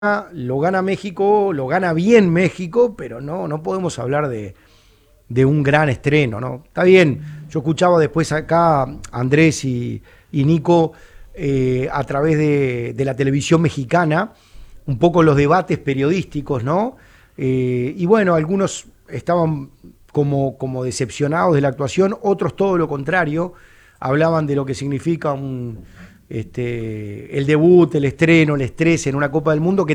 lo gana México, lo gana bien México, pero no podemos hablar de un gran estreno, ¿no? Está bien, yo escuchaba después acá a Andrés y Nico a través de la televisión mexicana, un poco los debates periodísticos, ¿no? Y bueno, algunos estaban como decepcionados de la actuación, otros todo lo contrario, hablaban de lo que significa el debut, el estreno, el estrés en una Copa del Mundo que